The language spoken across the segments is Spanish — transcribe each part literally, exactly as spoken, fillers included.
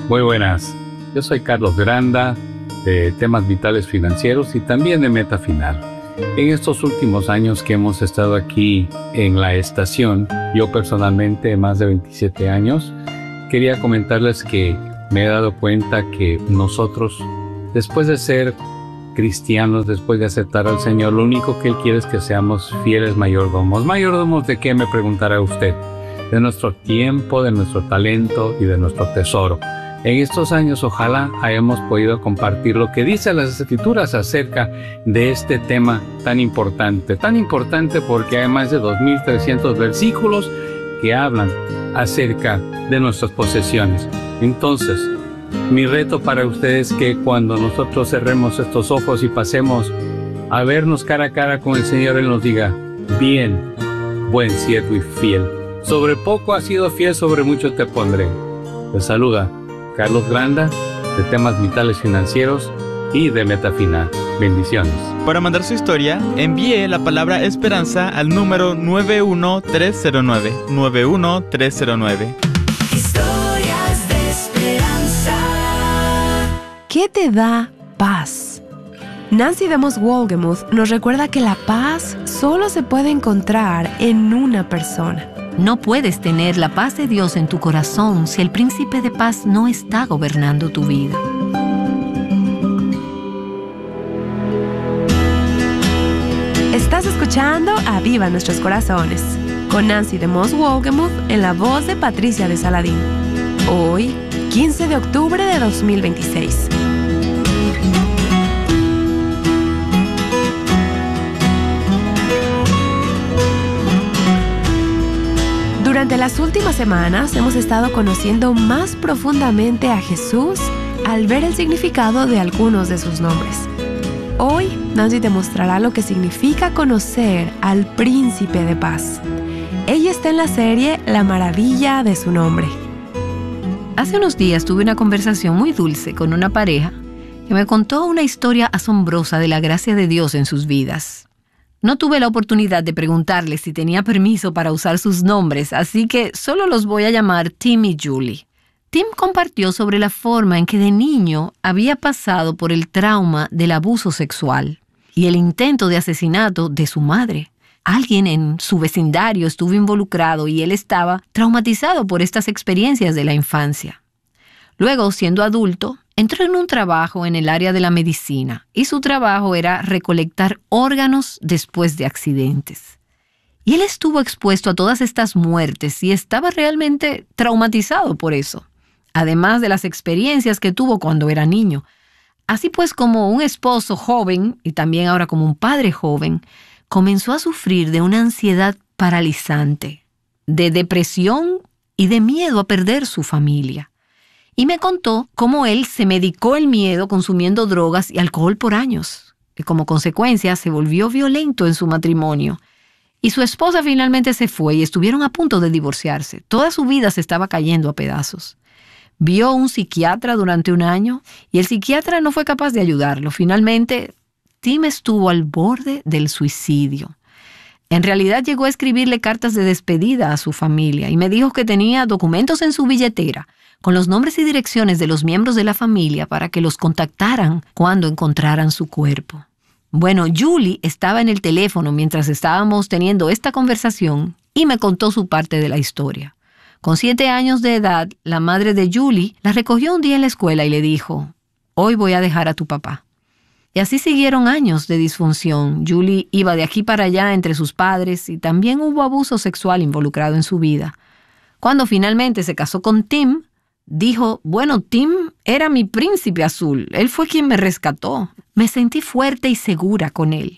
Muy buenas. Yo soy Carlos Granda, de Temas Vitales Financieros y también de Meta Final. En estos últimos años que hemos estado aquí en la estación, yo personalmente, más de veintisiete años, quería comentarles que me he dado cuenta que nosotros, después de ser cristianos, después de aceptar al Señor, lo único que Él quiere es que seamos fieles mayordomos. ¿Mayordomos de qué?, me preguntará usted. De nuestro tiempo, de nuestro talento y de nuestro tesoro. En estos años, ojalá hayamos podido compartir lo que dicen las Escrituras acerca de este tema tan importante. Tan importante porque hay más de dos mil trescientos versículos que hablan acerca de nuestras posesiones. Entonces, mi reto para ustedes es que cuando nosotros cerremos estos ojos y pasemos a vernos cara a cara con el Señor, Él nos diga: bien, buen siervo y fiel. Sobre poco has sido fiel, sobre mucho te pondré. Les saluda Carlos Granda, de Temas Vitales Financieros y de Meta Final. Bendiciones. Para mandar su historia, envíe la palabra esperanza al número nueve uno tres cero nueve, nueve uno tres cero nueve. Historias de esperanza. ¿Qué te da paz? Nancy DeMoss Wolgemuth nos recuerda que la paz solo se puede encontrar en una persona. No puedes tener la paz de Dios en tu corazón si el príncipe de paz no está gobernando tu vida. Estás escuchando Aviva Nuestros Corazones, con Nancy DeMoss Wolgemuth en la voz de Patricia de Saladín. Hoy, quince de octubre de dos mil veintiséis. Durante las últimas semanas hemos estado conociendo más profundamente a Jesús al ver el significado de algunos de sus nombres. Hoy, Nancy te mostrará lo que significa conocer al Príncipe de Paz. Ella está en la serie La Maravilla de su Nombre. Hace unos días tuve una conversación muy dulce con una pareja que me contó una historia asombrosa de la gracia de Dios en sus vidas. No tuve la oportunidad de preguntarles si tenía permiso para usar sus nombres, así que solo los voy a llamar Tim y Julie. Tim compartió sobre la forma en que de niño había pasado por el trauma del abuso sexual y el intento de asesinato de su madre. Alguien en su vecindario estuvo involucrado y él estaba traumatizado por estas experiencias de la infancia. Luego, siendo adulto, entró en un trabajo en el área de la medicina y su trabajo era recolectar órganos después de accidentes. Y él estuvo expuesto a todas estas muertes y estaba realmente traumatizado por eso, además de las experiencias que tuvo cuando era niño. Así pues, como un esposo joven y también ahora como un padre joven, comenzó a sufrir de una ansiedad paralizante, de depresión y de miedo a perder su familia. Y me contó cómo él se medicó el miedo consumiendo drogas y alcohol por años. Y como consecuencia se volvió violento en su matrimonio. Y su esposa finalmente se fue y estuvieron a punto de divorciarse. Toda su vida se estaba cayendo a pedazos. Vio a un psiquiatra durante un año y el psiquiatra no fue capaz de ayudarlo. Finalmente, Tim estuvo al borde del suicidio. En realidad llegó a escribirle cartas de despedida a su familia y me dijo que tenía documentos en su billetera con los nombres y direcciones de los miembros de la familia para que los contactaran cuando encontraran su cuerpo. Bueno, Julie estaba en el teléfono mientras estábamos teniendo esta conversación y me contó su parte de la historia. Con siete años de edad, la madre de Julie la recogió un día en la escuela y le dijo: «Hoy voy a dejar a tu papá». Y así siguieron años de disfunción. Julie iba de aquí para allá entre sus padres y también hubo abuso sexual involucrado en su vida. Cuando finalmente se casó con Tim, dijo: «Bueno, Tim era mi príncipe azul. Él fue quien me rescató. Me sentí fuerte y segura con él».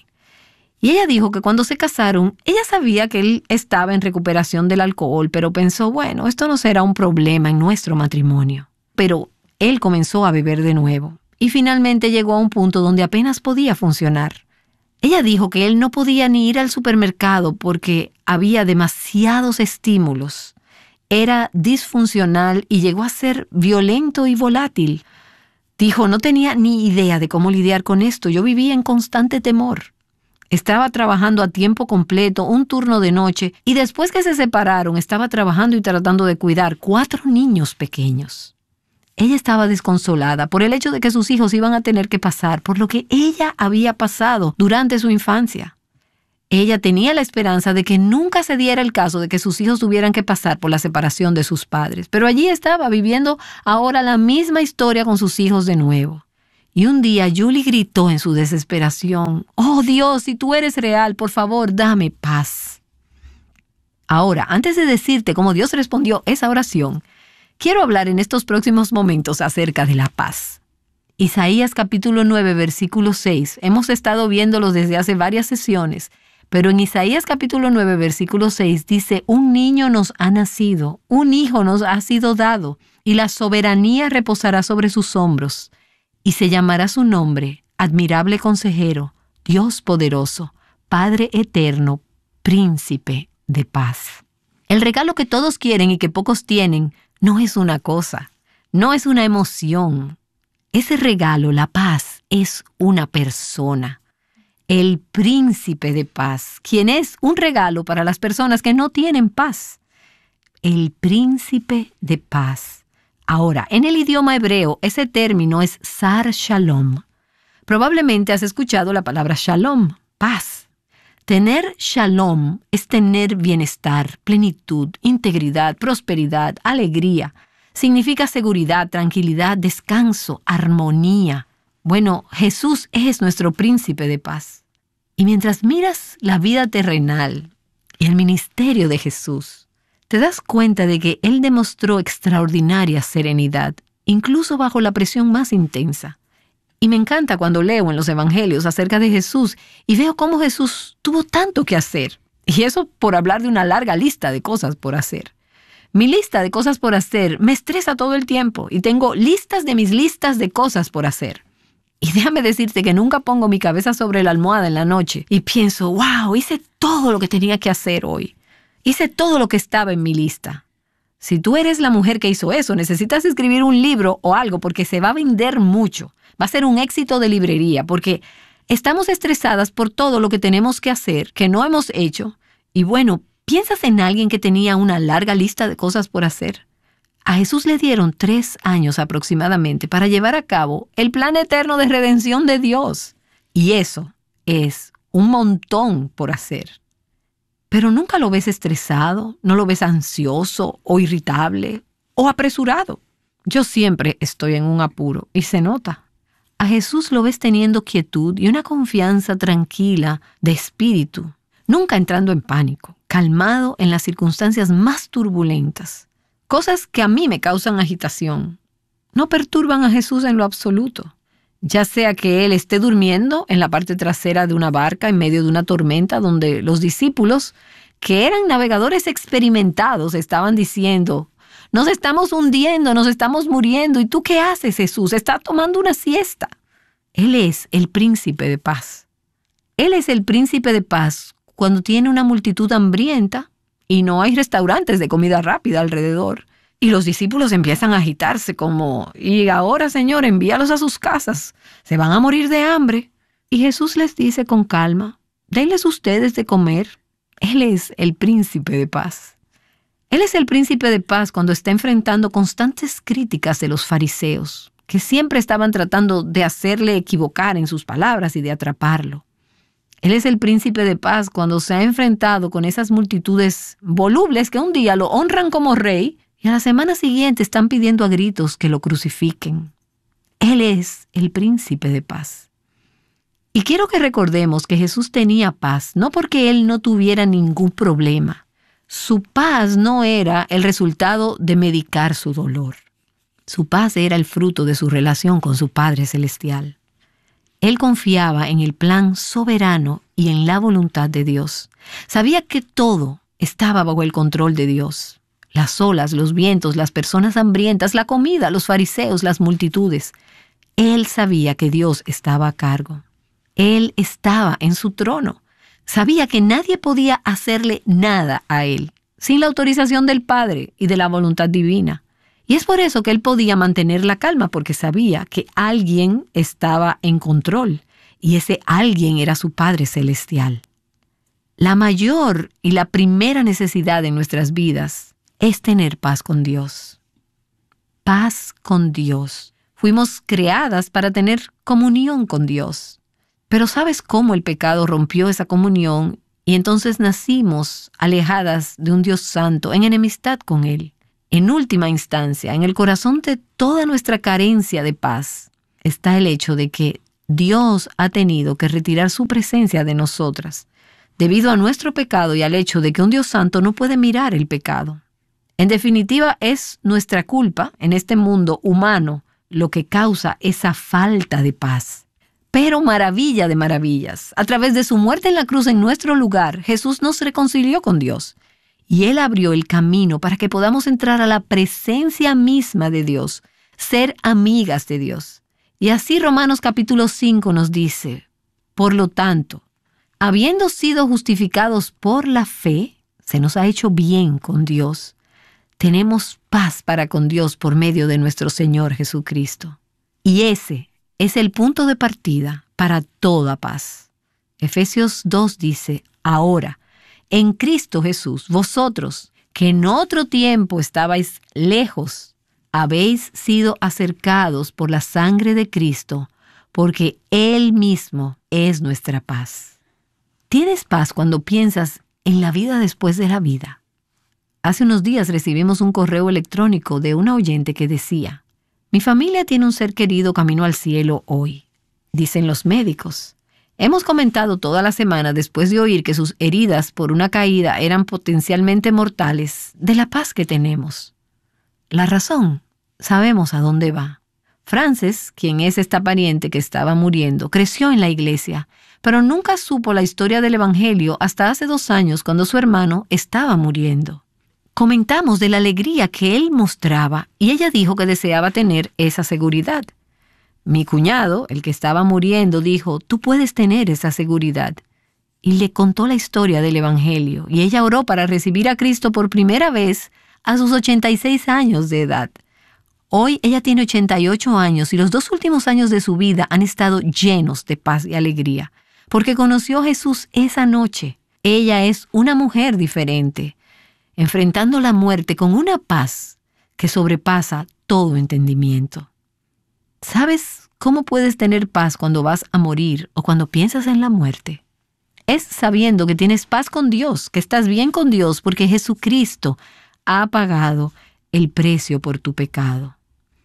Y ella dijo que cuando se casaron, ella sabía que él estaba en recuperación del alcohol, pero pensó: bueno, esto no será un problema en nuestro matrimonio. Pero él comenzó a beber de nuevo y finalmente llegó a un punto donde apenas podía funcionar. Ella dijo que él no podía ni ir al supermercado porque había demasiados estímulos. Era disfuncional y llegó a ser violento y volátil. Dijo: no tenía ni idea de cómo lidiar con esto. Yo vivía en constante temor. Estaba trabajando a tiempo completo, un turno de noche, y después que se separaron, estaba trabajando y tratando de cuidar cuatro niños pequeños. Ella estaba desconsolada por el hecho de que sus hijos iban a tener que pasar por lo que ella había pasado durante su infancia. Ella tenía la esperanza de que nunca se diera el caso de que sus hijos tuvieran que pasar por la separación de sus padres, pero allí estaba viviendo ahora la misma historia con sus hijos de nuevo. Y un día Julie gritó en su desesperación: «Oh Dios, si tú eres real, por favor, dame paz». Ahora, antes de decirte cómo Dios respondió esa oración, quiero hablar en estos próximos momentos acerca de la paz. Isaías capítulo nueve, versículo seis. Hemos estado viéndolo desde hace varias sesiones, pero en Isaías capítulo nueve, versículo seis dice: «Un niño nos ha nacido, un hijo nos ha sido dado, y la soberanía reposará sobre sus hombros. Y se llamará su nombre, Admirable Consejero, Dios Poderoso, Padre Eterno, Príncipe de Paz». El regalo que todos quieren y que pocos tienen no es una cosa, no es una emoción. Ese regalo, la paz, es una persona. El Príncipe de Paz, quien es un regalo para las personas que no tienen paz. El Príncipe de Paz. Ahora, en el idioma hebreo, ese término es Sar Shalom. Probablemente has escuchado la palabra Shalom, paz. Tener Shalom es tener bienestar, plenitud, integridad, prosperidad, alegría. Significa seguridad, tranquilidad, descanso, armonía. Bueno, Jesús es nuestro príncipe de paz. Y mientras miras la vida terrenal y el ministerio de Jesús, te das cuenta de que Él demostró extraordinaria serenidad, incluso bajo la presión más intensa. Y me encanta cuando leo en los evangelios acerca de Jesús y veo cómo Jesús tuvo tanto que hacer. Y eso por hablar de una larga lista de cosas por hacer. Mi lista de cosas por hacer me estresa todo el tiempo y tengo listas de mis listas de cosas por hacer. Y déjame decirte que nunca pongo mi cabeza sobre la almohada en la noche y pienso: wow, hice todo lo que tenía que hacer hoy. Hice todo lo que estaba en mi lista. Si tú eres la mujer que hizo eso, necesitas escribir un libro o algo porque se va a vender mucho. Va a ser un éxito de librería porque estamos estresadas por todo lo que tenemos que hacer, que no hemos hecho. Y bueno, ¿piensas en alguien que tenía una larga lista de cosas por hacer? A Jesús le dieron tres años aproximadamente para llevar a cabo el plan eterno de redención de Dios. Y eso es un montón por hacer. Pero nunca lo ves estresado, no lo ves ansioso o irritable o apresurado. Yo siempre estoy en un apuro y se nota. A Jesús lo ves teniendo quietud y una confianza tranquila de espíritu, nunca entrando en pánico, calmado en las circunstancias más turbulentas. Cosas que a mí me causan agitación no perturban a Jesús en lo absoluto. Ya sea que Él esté durmiendo en la parte trasera de una barca en medio de una tormenta donde los discípulos, que eran navegadores experimentados, estaban diciendo: «Nos estamos hundiendo, nos estamos muriendo. ¿Y tú qué haces, Jesús? Estás tomando una siesta». Él es el príncipe de paz. Él es el príncipe de paz cuando tiene una multitud hambrienta y no hay restaurantes de comida rápida alrededor. Y los discípulos empiezan a agitarse como: «Y ahora, Señor, envíalos a sus casas. Se van a morir de hambre». Y Jesús les dice con calma: «Denles ustedes de comer». Él es el príncipe de paz. Él es el príncipe de paz cuando está enfrentando constantes críticas de los fariseos, que siempre estaban tratando de hacerle equivocar en sus palabras y de atraparlo. Él es el príncipe de paz cuando se ha enfrentado con esas multitudes volubles que un día lo honran como rey y a la semana siguiente están pidiendo a gritos que lo crucifiquen. Él es el príncipe de paz. Y quiero que recordemos que Jesús tenía paz, no porque Él no tuviera ningún problema. Su paz no era el resultado de medicar su dolor. Su paz era el fruto de su relación con su Padre Celestial. Él confiaba en el plan soberano y en la voluntad de Dios. Sabía que todo estaba bajo el control de Dios. Las olas, los vientos, las personas hambrientas, la comida, los fariseos, las multitudes. Él sabía que Dios estaba a cargo. Él estaba en su trono. Sabía que nadie podía hacerle nada a Él sin la autorización del Padre y de la voluntad divina. Y es por eso que Él podía mantener la calma, porque sabía que alguien estaba en control y ese alguien era su Padre Celestial. La mayor y la primera necesidad en nuestras vidas es tener paz con Dios. paz con Dios. Fuimos creadas para tener comunión con Dios. Pero ¿sabes cómo el pecado rompió esa comunión y entonces nacimos alejadas de un Dios santo, en enemistad con Él? En última instancia, en el corazón de toda nuestra carencia de paz, está el hecho de que Dios ha tenido que retirar su presencia de nosotras, debido a nuestro pecado y al hecho de que un Dios santo no puede mirar el pecado. En definitiva, es nuestra culpa en este mundo humano lo que causa esa falta de paz. Pero maravilla de maravillas, a través de su muerte en la cruz en nuestro lugar, Jesús nos reconcilió con Dios. Y Él abrió el camino para que podamos entrar a la presencia misma de Dios, ser amigas de Dios. Y así Romanos capítulo cinco nos dice, por lo tanto, habiendo sido justificados por la fe, se nos ha hecho bien con Dios. Tenemos paz para con Dios por medio de nuestro Señor Jesucristo. Y ese es el punto de partida para toda paz. Efesios dos dice, ahora, en Cristo Jesús, vosotros, que en otro tiempo estabais lejos, habéis sido acercados por la sangre de Cristo, porque Él mismo es nuestra paz. ¿Tienes paz cuando piensas en la vida después de la vida? Hace unos días recibimos un correo electrónico de una oyente que decía, mi familia tiene un ser querido camino al cielo hoy, dicen los médicos. Hemos comentado toda la semana después de oír que sus heridas por una caída eran potencialmente mortales de la paz que tenemos. La razón, sabemos a dónde va. Frances, quien es esta pariente que estaba muriendo, creció en la iglesia, pero nunca supo la historia del Evangelio hasta hace dos años cuando su hermano estaba muriendo. Comentamos de la alegría que él mostraba y ella dijo que deseaba tener esa seguridad. Mi cuñado, el que estaba muriendo, dijo, tú puedes tener esa seguridad. Y le contó la historia del Evangelio y ella oró para recibir a Cristo por primera vez a sus ochenta y seis años de edad. Hoy ella tiene ochenta y ocho años y los dos últimos años de su vida han estado llenos de paz y alegría, porque conoció a Jesús esa noche. Ella es una mujer diferente, enfrentando la muerte con una paz que sobrepasa todo entendimiento. ¿Sabes cómo puedes tener paz cuando vas a morir o cuando piensas en la muerte? Es sabiendo que tienes paz con Dios, que estás bien con Dios porque Jesucristo ha pagado el precio por tu pecado.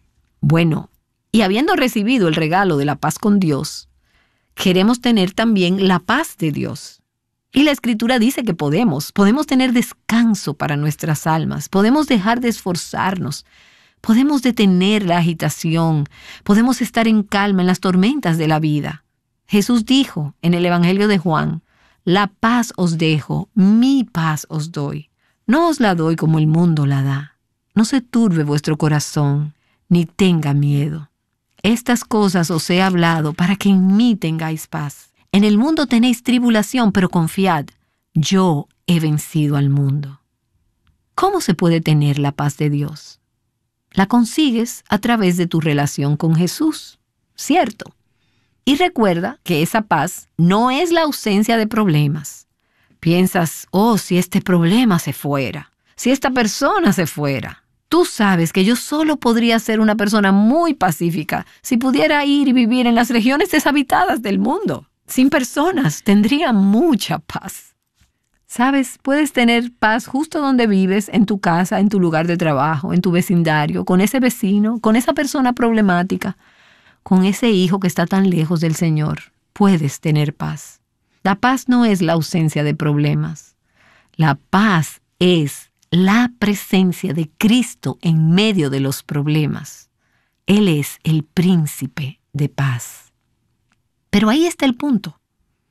Bueno, y habiendo recibido el regalo de la paz con Dios, queremos tener también la paz de Dios. Y la Escritura dice que podemos, podemos tener descanso para nuestras almas, podemos dejar de esforzarnos, podemos detener la agitación, podemos estar en calma en las tormentas de la vida. Jesús dijo en el Evangelio de Juan, la paz os dejo, mi paz os doy. No os la doy como el mundo la da. No se turbe vuestro corazón, ni tenga miedo. Estas cosas os he hablado para que en mí tengáis paz. En el mundo tenéis tribulación, pero confiad, yo he vencido al mundo. ¿Cómo se puede tener la paz de Dios? La consigues a través de tu relación con Jesús, ¿cierto? Y recuerda que esa paz no es la ausencia de problemas. Piensas, oh, si este problema se fuera, si esta persona se fuera. Tú sabes que yo solo podría ser una persona muy pacífica si pudiera ir y vivir en las regiones deshabitadas del mundo. Sin personas tendría mucha paz. ¿Sabes? Puedes tener paz justo donde vives, en tu casa, en tu lugar de trabajo, en tu vecindario, con ese vecino, con esa persona problemática, con ese hijo que está tan lejos del Señor. Puedes tener paz. La paz no es la ausencia de problemas. La paz es la presencia de Cristo en medio de los problemas. Él es el príncipe de paz. Pero ahí está el punto.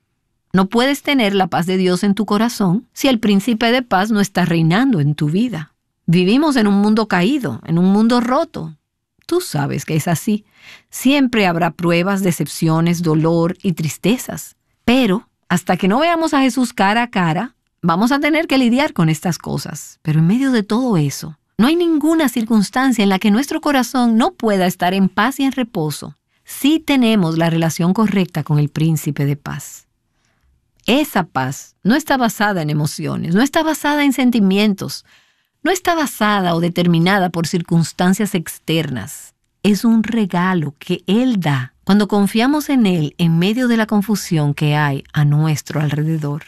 No puedes tener la paz de Dios en tu corazón si el príncipe de paz no está reinando en tu vida. Vivimos en un mundo caído, en un mundo roto. Tú sabes que es así. Siempre habrá pruebas, decepciones, dolor y tristezas. Pero hasta que no veamos a Jesús cara a cara, vamos a tener que lidiar con estas cosas. Pero en medio de todo eso, no hay ninguna circunstancia en la que nuestro corazón no pueda estar en paz y en reposo si tenemos la relación correcta con el príncipe de paz. Esa paz no está basada en emociones, no está basada en sentimientos, no está basada o determinada por circunstancias externas. Es un regalo que Él da cuando confiamos en Él en medio de la confusión que hay a nuestro alrededor.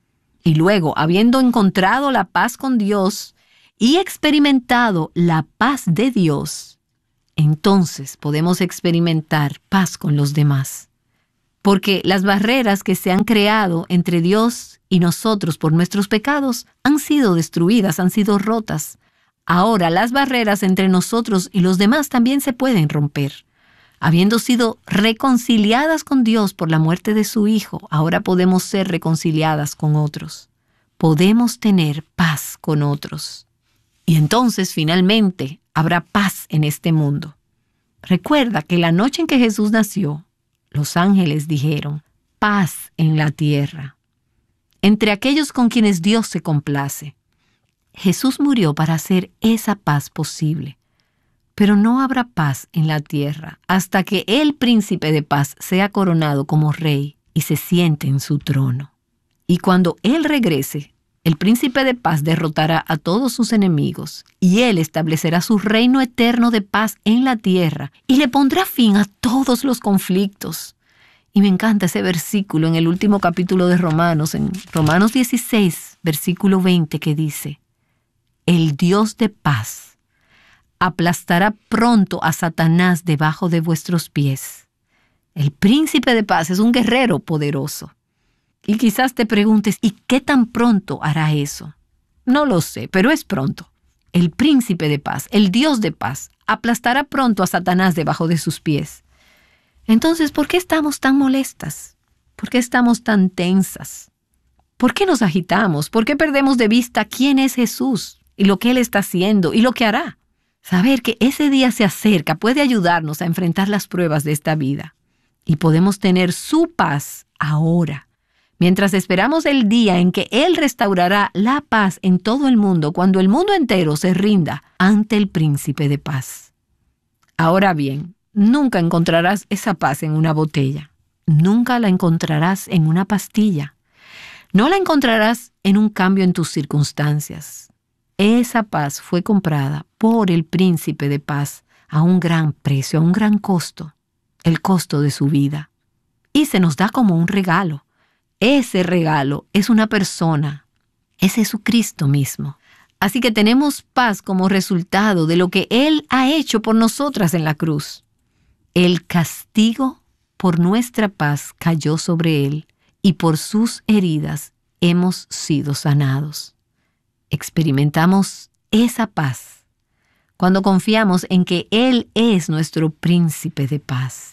Y luego, habiendo encontrado la paz con Dios y experimentado la paz de Dios, entonces podemos experimentar paz con los demás. Porque las barreras que se han creado entre Dios y nosotros por nuestros pecados han sido destruidas, han sido rotas. Ahora las barreras entre nosotros y los demás también se pueden romper. Habiendo sido reconciliadas con Dios por la muerte de su Hijo, ahora podemos ser reconciliadas con otros. Podemos tener paz con otros. Y entonces, finalmente, habrá paz en este mundo. Recuerda que la noche en que Jesús nació, los ángeles dijeron, paz en la tierra, entre aquellos con quienes Dios se complace. Jesús murió para hacer esa paz posible. Pero no habrá paz en la tierra hasta que el príncipe de paz sea coronado como rey y se siente en su trono. Y cuando Él regrese, el príncipe de paz derrotará a todos sus enemigos y Él establecerá su reino eterno de paz en la tierra y le pondrá fin a todos los conflictos. Y me encanta ese versículo en el último capítulo de Romanos, en Romanos dieciséis, versículo veinte, que dice, el Dios de paz aplastará pronto a Satanás debajo de vuestros pies. El príncipe de paz es un guerrero poderoso. Y quizás te preguntes, ¿y qué tan pronto hará eso? No lo sé, pero es pronto. El príncipe de paz, el Dios de paz, aplastará pronto a Satanás debajo de sus pies. Entonces, ¿por qué estamos tan molestas? ¿Por qué estamos tan tensas? ¿Por qué nos agitamos? ¿Por qué perdemos de vista quién es Jesús y lo que Él está haciendo y lo que hará? Saber que ese día se acerca puede ayudarnos a enfrentar las pruebas de esta vida. Y podemos tener su paz ahora, mientras esperamos el día en que Él restaurará la paz en todo el mundo, cuando el mundo entero se rinda ante el príncipe de paz. Ahora bien, nunca encontrarás esa paz en una botella. Nunca la encontrarás en una pastilla. No la encontrarás en un cambio en tus circunstancias. Esa paz fue comprada por el príncipe de paz a un gran precio, a un gran costo, el costo de su vida. Y se nos da como un regalo. Ese regalo es una persona, es Jesucristo mismo. Así que tenemos paz como resultado de lo que Él ha hecho por nosotras en la cruz. El castigo por nuestra paz cayó sobre Él y por sus heridas hemos sido sanados. Experimentamos esa paz cuando confiamos en que Él es nuestro príncipe de paz.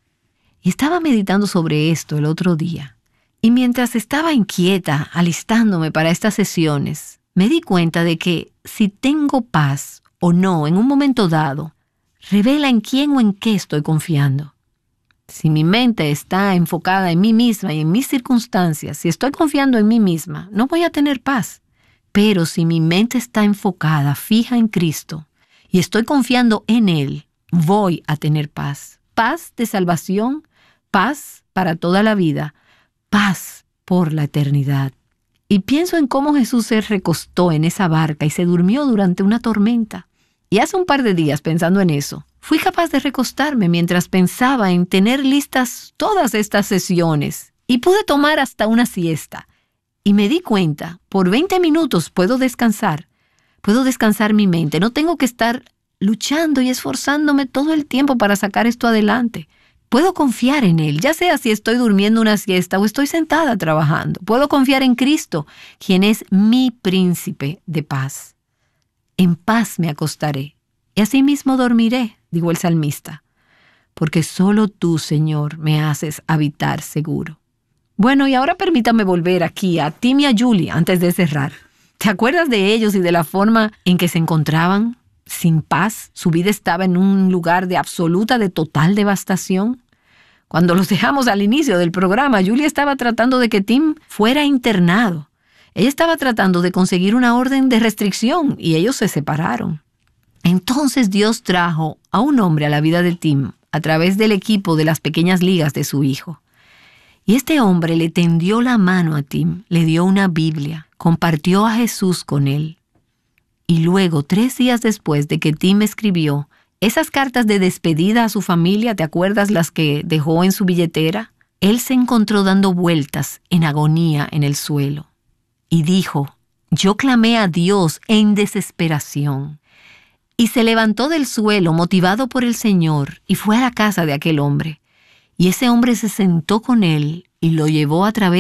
Y estaba meditando sobre esto el otro día, y mientras estaba inquieta, alistándome para estas sesiones, me di cuenta de que si tengo paz o no en un momento dado, revela en quién o en qué estoy confiando. Si mi mente está enfocada en mí misma y en mis circunstancias, si estoy confiando en mí misma, no voy a tener paz. Pero si mi mente está enfocada, fija en Cristo, y estoy confiando en Él, voy a tener paz. Paz de salvación, paz para toda la vida, paz por la eternidad. Y pienso en cómo Jesús se recostó en esa barca y se durmió durante una tormenta. Y hace un par de días, pensando en eso, fui capaz de recostarme mientras pensaba en tener listas todas estas sesiones y pude tomar hasta una siesta. Y me di cuenta, por veinte minutos puedo descansar. Puedo descansar mi mente. No tengo que estar luchando y esforzándome todo el tiempo para sacar esto adelante. Puedo confiar en Él, ya sea si estoy durmiendo una siesta o estoy sentada trabajando. Puedo confiar en Cristo, quien es mi príncipe de paz. En paz me acostaré, y asimismo dormiré, dijo el salmista, porque solo tú, Señor, me haces habitar seguro. Bueno, y ahora permítame volver aquí a Tim y a Julie antes de cerrar. ¿Te acuerdas de ellos y de la forma en que se encontraban? Sin paz, su vida estaba en un lugar de absoluta, de total devastación. Cuando los dejamos al inicio del programa, Julie estaba tratando de que Tim fuera internado. Ella estaba tratando de conseguir una orden de restricción y ellos se separaron. Entonces Dios trajo a un hombre a la vida de Tim a través del equipo de las pequeñas ligas de su hijo. Y este hombre le tendió la mano a Tim, le dio una Biblia, compartió a Jesús con él. Y luego, tres días después de que Tim escribió esas cartas de despedida a su familia, ¿te acuerdas las que dejó en su billetera? Él se encontró dando vueltas en agonía en el suelo. Y dijo, yo clamé a Dios en desesperación. Y se levantó del suelo, motivado por el Señor, y fue a la casa de aquel hombre. Y ese hombre se sentó con él y lo llevó a través